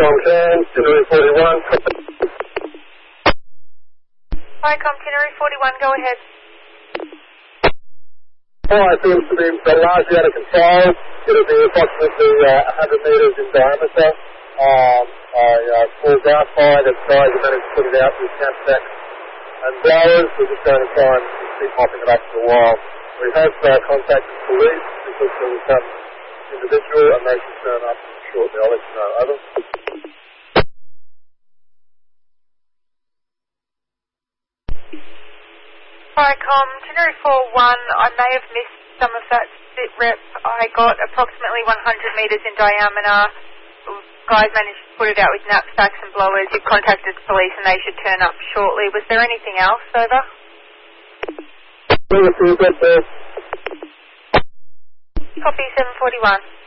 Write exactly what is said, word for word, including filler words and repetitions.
Com Can, Tenerife forty-one. Hi, Com Tenerife forty-one, go ahead. Fire seems to be largely out of control. It'll be approximately uh, one hundred metres in diameter. Um, a uh, small ground fire that guys have managed to put it out with campsacks and blowers. We're just going to try and keep mopping it up for a while. We have uh, contacted police because there was some individual and they should turn up shortly. I'll let you know. Over. Hi, Com Tenerife forty-one. I may have missed some of that sit rep. I got approximately one hundred metres in diameter. Guys managed to put it out with knapsacks and blowers. You've contacted the police and they should turn up shortly. Was there anything else, over? Copy Copy seven forty-one.